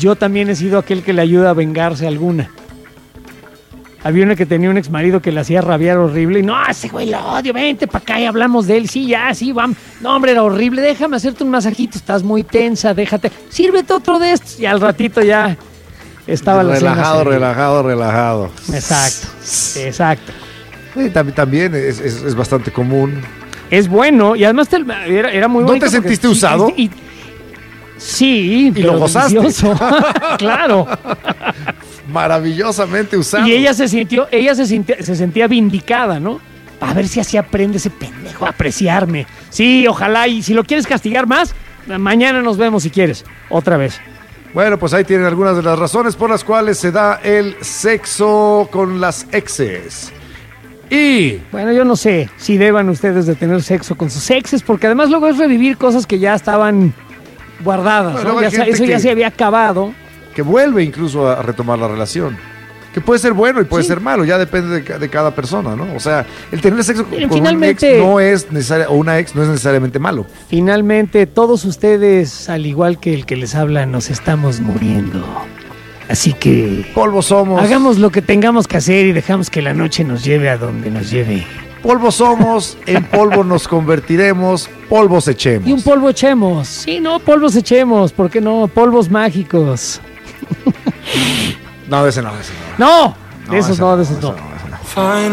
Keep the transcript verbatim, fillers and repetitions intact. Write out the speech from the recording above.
yo también he sido aquel que le ayuda a vengarse a alguna. Había una que tenía un exmarido que le hacía rabiar horrible. Y no, ese güey lo odio, vente para acá y hablamos de él. Sí, ya, sí, vamos. No, hombre, era horrible. Déjame hacerte un masajito. Estás muy tensa, déjate. Sírvete otro de estos. Y al ratito ya estaba la cena. Relajado, relajado, relajado. Exacto, exacto. Sí, también también es, es, es bastante común. Es bueno y además te, era, era muy ¿No bonito. te sentiste porque, usado? Y, y, sí, y lo gozaste. Claro. Maravillosamente usado. Y ella se sintió, ella se sentía, se sentía vindicada, ¿no? A ver si así aprende ese pendejo a apreciarme. Sí, ojalá, y si lo quieres castigar más, mañana nos vemos si quieres, otra vez. Bueno, pues ahí tienen algunas de las razones por las cuales se da el sexo con las exes. Y... Bueno, yo no sé si deban ustedes de tener sexo con sus exes, porque además luego es revivir cosas que ya estaban guardadas, bueno, ¿no? Ya, eso que... ya se había acabado. Que vuelve incluso a retomar la relación. Que puede ser bueno y puede sí. ser malo, ya depende de, de cada persona, ¿no? O sea, el tener sexo Miren, con finalmente, un ex no es necesaria, o una ex no es necesariamente malo. Finalmente, todos ustedes, al igual que el que les habla, nos estamos muriendo. Así que... Polvo somos. Hagamos lo que tengamos que hacer y dejamos que la noche nos lleve a donde nos lleve. Polvo somos, en polvo nos convertiremos, polvos echemos. Y un polvo echemos. Sí, no, polvos echemos, ¿por qué no? Polvos mágicos. No, de ese no, de ese no. No, de esos no, de esos no.